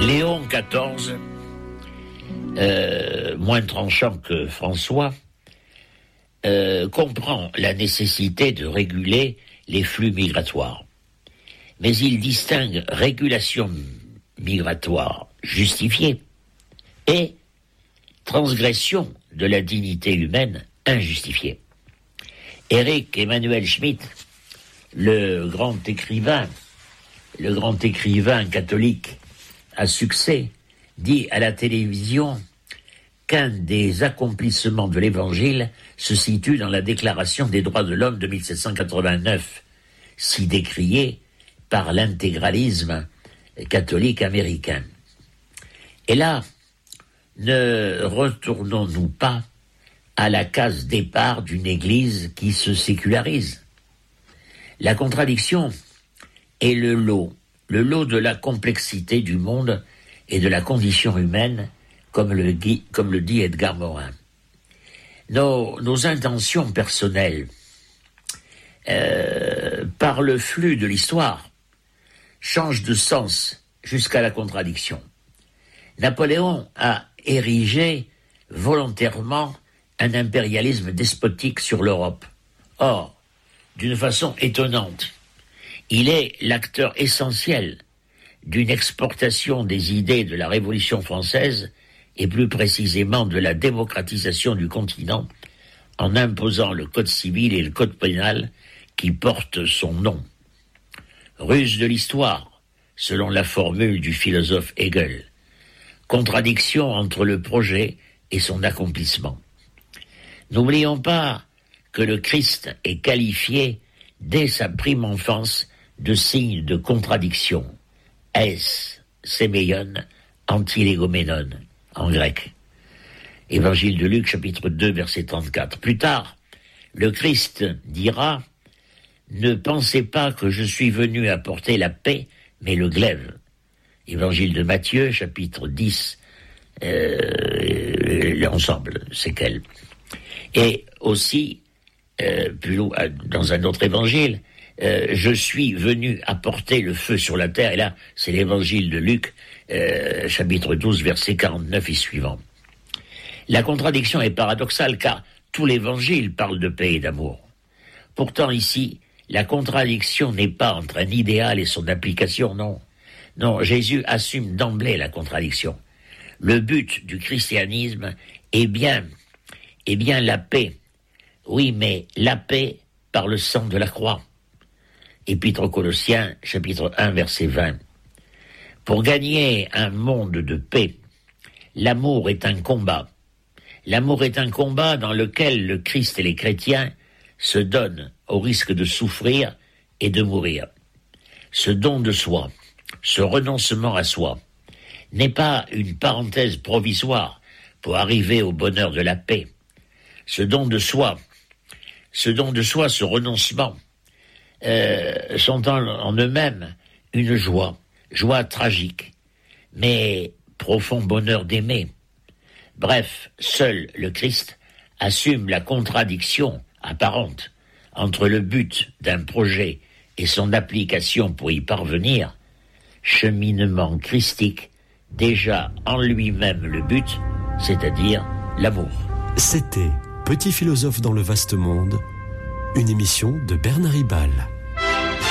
Léon XIV, moins tranchant que François, comprend la nécessité de réguler les flux migratoires. Mais il distingue régulation migratoire justifiée et transgression de la dignité humaine injustifiée. Éric Emmanuel Schmitt, le grand écrivain catholique à succès, dit à la télévision qu'un des accomplissements de l'Évangile se situe dans la Déclaration des droits de l'homme de 1789, si décriée par l'intégralisme catholique américain. Et là, ne retournons-nous pas à la case départ d'une Église qui se sécularise? La contradiction est le lot de la complexité du monde et de la condition humaine, comme le dit Edgar Morin. Nos intentions personnelles, par le flux de l'histoire, changent de sens jusqu'à la contradiction. Napoléon a érigé volontairement un impérialisme despotique sur l'Europe. Or, d'une façon étonnante, il est l'acteur essentiel d'une exportation des idées de la Révolution française et plus précisément de la démocratisation du continent en imposant le code civil et le code pénal qui portent son nom. Ruse de l'histoire, selon la formule du philosophe Hegel. Contradiction entre le projet et son accomplissement. N'oublions pas que le Christ est qualifié dès sa prime enfance de signe de contradiction. Séméion, antilégoménon, en grec. Évangile de Luc, chapitre 2, verset 34. Plus tard, le Christ dira « Ne pensez pas que je suis venu apporter la paix, mais le glaive ». Évangile de Matthieu, chapitre 10, l'ensemble, c'est quel. Et aussi, plus loin, dans un autre évangile, je suis venu apporter le feu sur la terre, et là, c'est l'évangile de Luc, chapitre 12, verset 49 et suivant. La contradiction est paradoxale, car tout l'évangile parle de paix et d'amour. Pourtant, ici, la contradiction n'est pas entre un idéal et son application, non. Non, Jésus assume d'emblée la contradiction. Le but du christianisme est bien la paix. Oui, mais la paix par le sang de la croix. Épître aux Colossiens, chapitre 1, verset 20. Pour gagner un monde de paix, l'amour est un combat. L'amour est un combat dans lequel le Christ et les chrétiens se donnent au risque de souffrir et de mourir. Ce don de soi, ce renoncement à soi, n'est pas une parenthèse provisoire pour arriver au bonheur de la paix. Ce don de soi, ce renoncement, sont en eux-mêmes une joie tragique, mais profond bonheur d'aimer. Bref, seul le Christ assume la contradiction apparente entre le but d'un projet et son application pour y parvenir, cheminement christique, déjà en lui-même le but, c'est-à-dire l'amour. C'était Petit philosophe dans le vaste monde, une émission de Bernard Ribal.